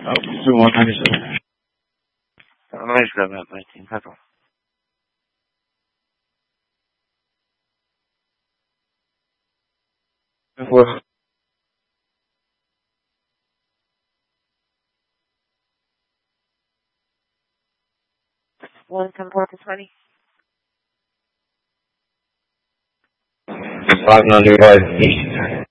197. Let's grab that 19. That's all. Well, 110-20. 595 East.